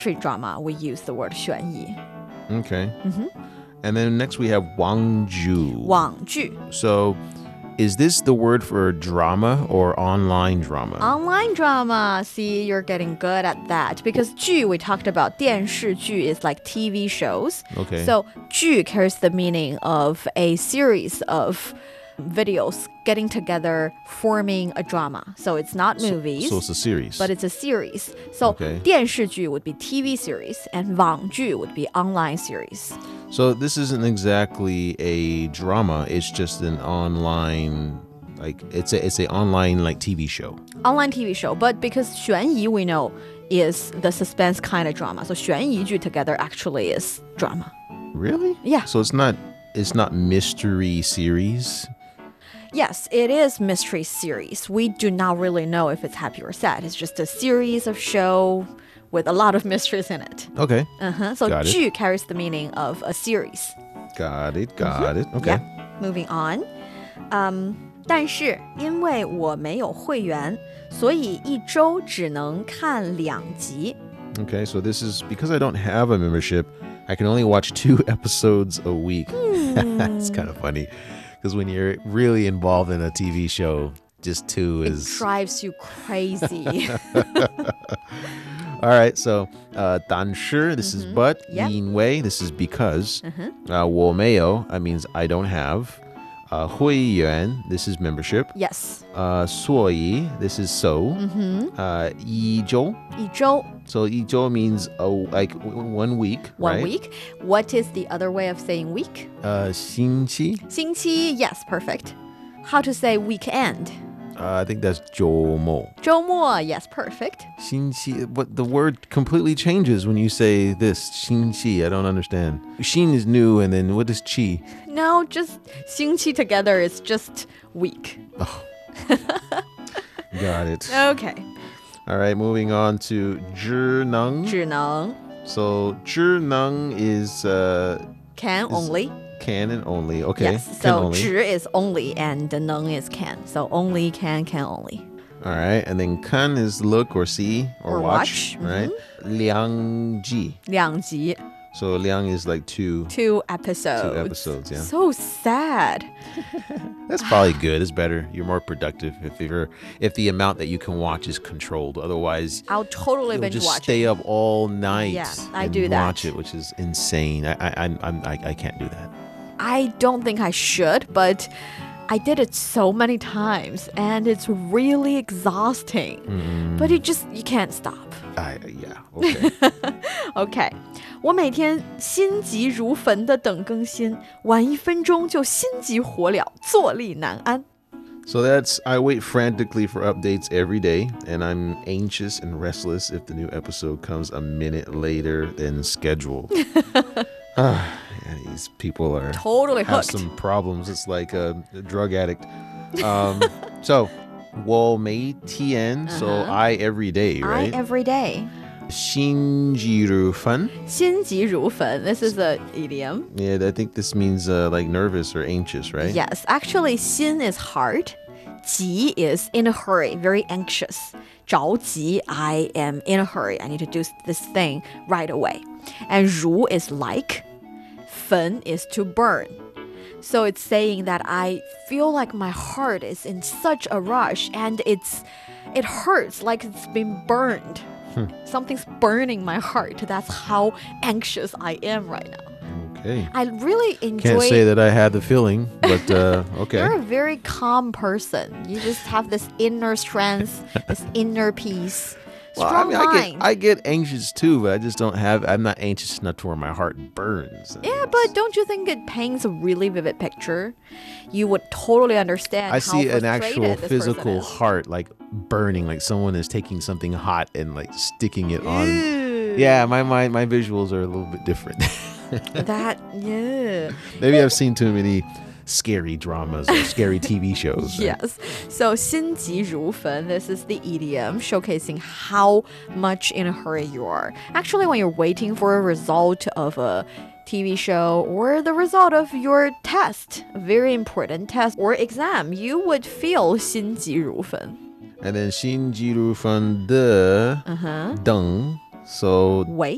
drama, we use the word 悬疑. Okay. And then next we have 网剧. 网剧. So is this the word for drama or online drama? Online drama. See, you're getting good at that. Because 剧, we talked about 电视剧 is like TV shows. Okay. So 剧 carries the meaning of a series of videos getting together, forming a drama. So it's not movies. So it's a series. But it's a series. So Okay. 电视剧 would be TV series and 网剧 would be online series. So this isn't exactly a drama. It's just an online, like it's a online like TV show. Online TV show. But because 悬疑 we know is the suspense kind of drama. So 悬疑剧 together actually is drama. Really? Yeah. So it's not mystery series. Yes, it is mystery series. We do not really know if it's happy or sad. It's just a series of show with a lot of mysteries in it. Okay. So Got it. 剧 carries the meaning of a series. Got it. Okay. Yeah. Moving on. 但是因为我没有会员，所以一周只能看2集。 Okay, so this is because I don't have a membership, I can only watch 2 episodes a week. That's kind of funny. Because when you're really involved in a TV show, just 2 It is... drives you crazy. All right, so 但是 this is but. Yep. 因为 this is because. 我没有 that means I don't have. 会员 this is membership. Yes. 所以 this is so. 一周一周 so 一周 means like 1 week, one right? week. What is the other way of saying week? 星期星期 yes, perfect. How to say weekend? I think that's 周末周末 yes, perfect. 星期 but the word completely changes when you say this 星期 I don't understand. 星 is new and then what is 期? No, just 星期 together is just week. Got it. Okay. All right, moving on to 职能只能 So 职能 is can only. can and only. Okay. Yes. Can So only. 只 is only and 能 is can. So only can only. All right, and then 看 is look or see or, Or watch, watch. right? 两集 2集 So 两 is like 2 2 episodes. 2 episodes, yeah. So sad. That's probably good. It's better. You're more productive if the amount that you can watch is controlled. Otherwise, I'll totally you'll binge just watch stay it. up all night. Yeah, I and do that. Watch it, which is insane. I can't do that. I don't think I should, but I did it so many times and it's really exhausting. But you can't stop. Yeah. Okay. OK， 我每天心急如焚的等更新，晚1分钟就心急火燎，坐立难安。 So I wait frantically for updates every day, and I'm anxious and restless if the new episode comes a minute later than scheduled. Yeah, these people are Totally have hooked. some problems. It's like a drug addict. So 我每天 so I every day, I right? every day. 心急如焚心急如焚. This is an idiom. Yeah, I think this means like nervous or anxious, right? Yes, actually, 心 is heart. 急 is in a hurry, very anxious. 着急, I am in a hurry. I need to do this thing right away. And 如 is like. 焚 is to burn. So it's saying that I feel like my heart is in such a rush and it hurts like it's been burned. Something's burning my heart. That's how anxious I am right now. Okay. I really enjoy... Can't say that I had the feeling, but okay. You're a very calm person. You just have this inner strength, this inner peace. Strong mind. I get anxious too, but I'm not anxious enough to where my heart burns. Yeah, but don't you think it paints a really vivid picture? You would totally understand I how see an frustrated actual this person physical is. heart like burning, like someone is taking something hot and like sticking it on. Ew. Yeah, my visuals are a little bit different. Yeah. Maybe I've seen too many scary dramas or scary TV shows. Right? Yes. So 心急如焚, this is the idiom showcasing how much in a hurry you are. Actually, when you're waiting for a result of a TV show or the result of your test, a very important test or exam, you would feel 心急如焚. And then 心急如焚的等 So wait.